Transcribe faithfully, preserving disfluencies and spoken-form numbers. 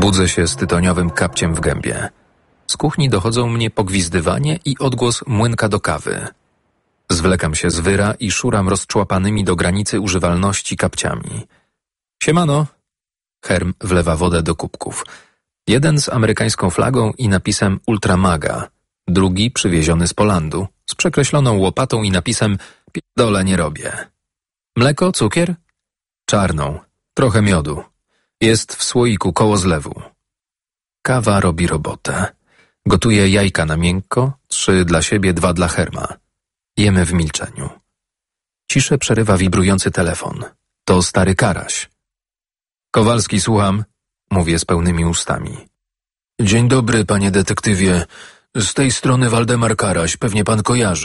Budzę się z tytoniowym kapciem w gębie. Z kuchni dochodzą mnie pogwizdywanie i odgłos młynka do kawy. Zwlekam się z wyra i szuram rozczłapanymi do granicy używalności kapciami. Siemano! Herm wlewa wodę do kubków. Jeden z amerykańską flagą i napisem Ultramaga, drugi przywieziony z Polandu, z przekreśloną łopatą i napisem Pierdolę nie robię. Mleko, cukier? Czarną, trochę miodu. Jest w słoiku koło zlewu. Kawa robi robotę. Gotuję jajka na miękko, trzy dla siebie, dwa dla Herma. Jemy w milczeniu. Ciszę przerywa wibrujący telefon. To stary Karaś. Kowalski, słucham, mówię z pełnymi ustami. Dzień dobry, panie detektywie. Z tej strony Waldemar Karaś, pewnie pan kojarzy.